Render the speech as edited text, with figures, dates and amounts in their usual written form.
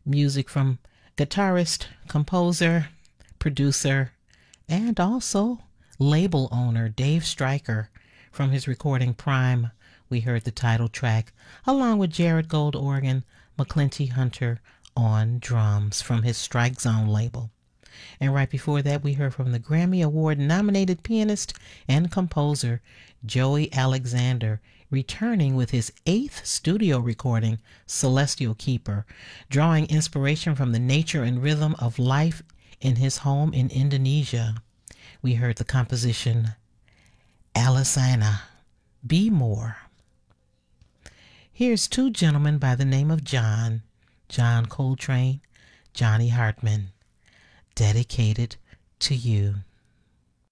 Music from guitarist, composer, producer, and also label owner Dave Stryker. From his recording Prime, we heard the title track, along with Jared Gold organ, McClinty Hunter on drums from his Strike Zone label. And right before that, we heard from the Grammy Award nominated pianist and composer Joey Alexander, returning with his 8th studio recording, Celestial Keeper, drawing inspiration from the nature and rhythm of life in his home in Indonesia. We heard the composition Alisana, Be More. Here's two gentlemen by the name of John Coltrane, Johnny Hartman, dedicated to you.